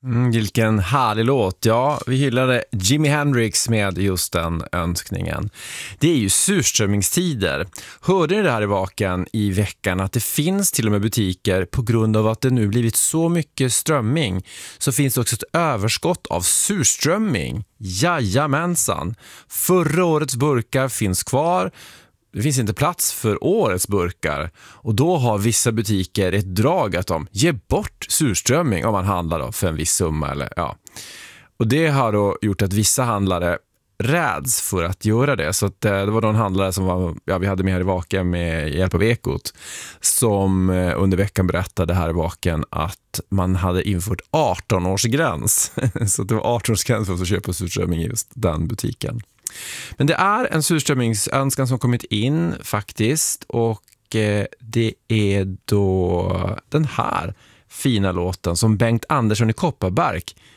Vilken härlig låt. Ja, vi hyllade Jimi Hendrix med just den önskningen. Det är ju surströmmingstider. Hörde ni det här i Vaken i veckan att det finns till och med butiker på grund av att det nu blivit så mycket strömming så finns det också ett överskott av surströmming. Jajamensan. Förra årets burkar finns kvar. Det finns inte plats för årets burkar och då har vissa butiker ett drag att de ger bort surströmming om man handlar då för en viss summa. Eller, ja. Och det har då gjort att vissa handlare räds för att göra det. Så att, det var någon handlare som vi hade med här i Vaken med hjälp av Ekot som under veckan berättade här i Vaken att man hade infört 18-årsgräns. Så att det var 18-årsgräns för att köpa surströmming i just den butiken. Men det är en surströmmingsönskan som kommit in faktiskt och det är då den här fina låten som Bengt Andersson i Kopparberg